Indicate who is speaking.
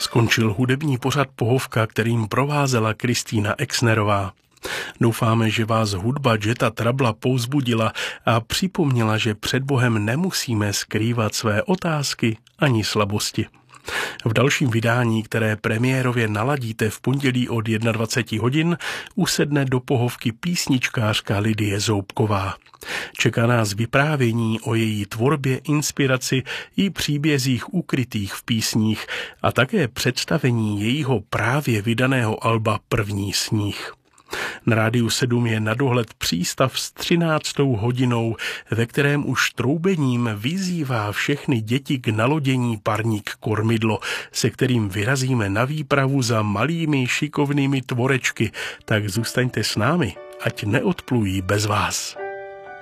Speaker 1: Skončil hudební pořad Pohovka, kterým provázela Kristýna Exnerová. Doufáme, že vás hudba Jetta Troublea povzbudila a připomněla, že před Bohem nemusíme skrývat své otázky ani slabosti. V dalším vydání, které premiérově naladíte v pondělí od 21 hodin, usedne do Pohovky písničkářka Lidie Zoubková. Čeká nás vyprávění o její tvorbě, inspiraci i příbězích ukrytých v písních a také představení jejího právě vydaného alba První sníh. Na Rádiu 7 je na dohled přístav s 13. hodinou, ve kterém už troubením vyzývá všechny děti k nalodění parník Kormidlo, se kterým vyrazíme na výpravu za malými šikovnými tvorečky. Tak zůstaňte s námi, ať neodplují bez vás.